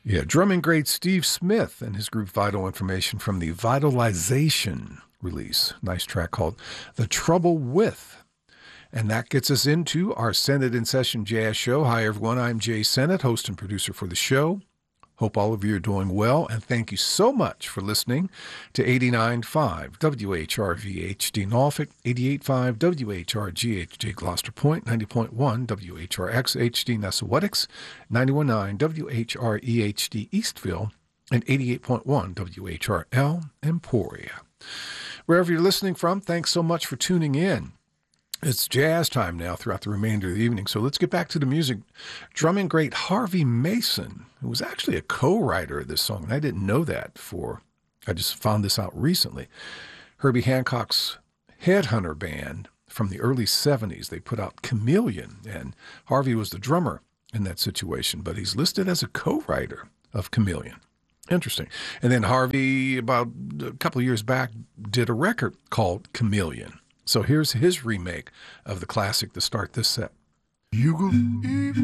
Yeah, drumming great Steve Smith and his group Vital Information from the Vitalization release. Nice track called The Trouble With. And that gets us into our Sennett in Session Jazz Show. Hi, everyone. I'm Jay Sennett, host and producer for the show. Hope all of you are doing well, and thank you so much for listening to 89.5 WHRV-HD Norfolk, 88.5 WHRG-HD Gloucester Point, 90.1 WHRX-HD Nessawetics, 91.9 WHRE-HD Eastville, and 88.1 WHRL Emporia. Wherever you're listening from, thanks so much for tuning in. It's jazz time now throughout the remainder of the evening, so let's get back to the music. Drumming great Harvey Mason, who was actually a co-writer of this song, and I didn't know that before. I just found this out recently. Herbie Hancock's Headhunter Band from the early 70s, they put out Chameleon, and Harvey was the drummer in that situation, but he's listed as a co-writer of Chameleon. Interesting. And then Harvey, about a couple of years back, did a record called Chameleon. So here's his remake of the classic to start this set. You go